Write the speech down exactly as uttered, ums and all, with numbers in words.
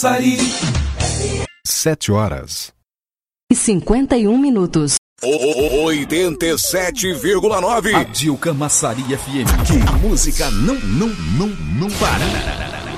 Sete horas e cinquenta e um minutos. oitenta e sete vírgula nove. Rádio Camaçari F M. Que música não, não, não, não para.